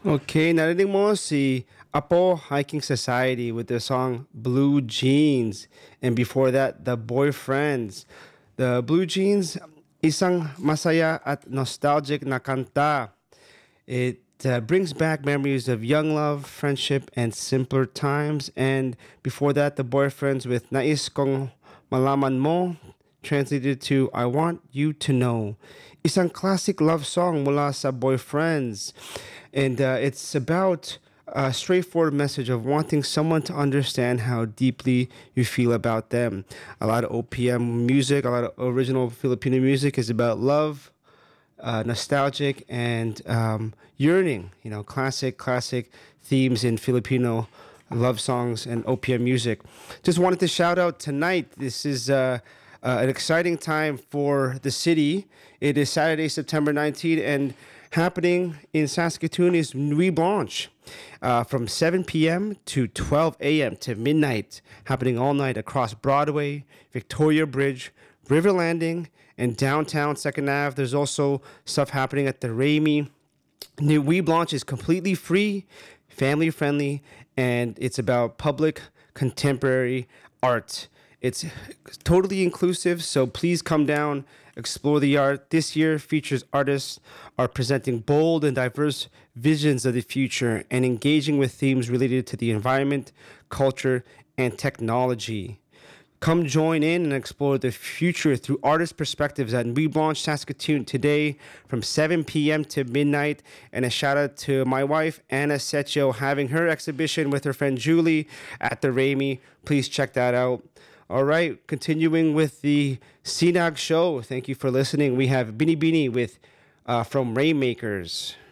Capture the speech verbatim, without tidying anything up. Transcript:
Okay, narinig mo si Apo Hiking Society with their song Blue Jeans. And before that, The Boyfriends. The Blue Jeans, isang masaya at nostalgic na kanta. It uh, brings back memories of young love, friendship, and simpler times. And before that, The Boyfriends with Nais Kong Malaman Mo, translated to I Want You to Know. Isang classic love song mula sa Boyfriends. And uh, it's about a straightforward message of wanting someone to understand how deeply you feel about them. A lot of O P M music, a lot of original Filipino music is about love, uh, nostalgic, and um, yearning. You know, classic, classic themes in Filipino love songs and O P M music. Just wanted to shout out tonight. This is uh, uh, an exciting time for the city. It is Saturday, September nineteenth, and happening in Saskatoon is Nuit Blanche uh, from seven p.m. to twelve a.m. to midnight, happening all night across Broadway, Victoria Bridge, River Landing, and downtown Second Ave. There's also stuff happening at the Raimi. Nuit Blanche is completely free, family friendly, and it's about public contemporary art. It's totally inclusive, so please come down, explore the art. This year features artists are presenting bold and diverse visions of the future and engaging with themes related to the environment, culture, and technology. Come join in and explore the future through artist perspectives at Nuit Blanche, Saskatoon today from seven p.m. to midnight. And a shout out to my wife, Anna Setio, having her exhibition with her friend Julie at the Raimi. Please check that out. All right, continuing with the C N A G show. Thank you for listening. We have Bini Bini with uh, from Rainmakers.